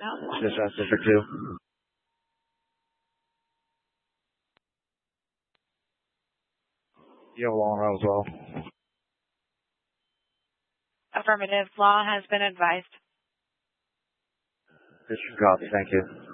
Dispatch District 2. You have law as well. Affirmative. Law has been advised. District copy. Thank you.